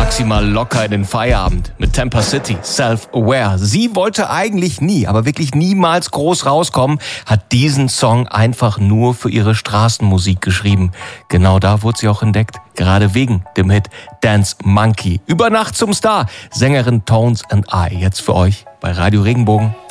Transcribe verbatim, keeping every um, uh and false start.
Maximal locker in den Feierabend mit Tampa City, Self-Aware. Sie wollte eigentlich nie, aber wirklich niemals groß rauskommen, hat diesen Song einfach nur für ihre Straßenmusik geschrieben. Genau da wurde sie auch entdeckt, gerade wegen dem Hit Dance Monkey. Über Nacht zum Star, Sängerin Tones and I. Jetzt für euch bei Radio Regenbogen.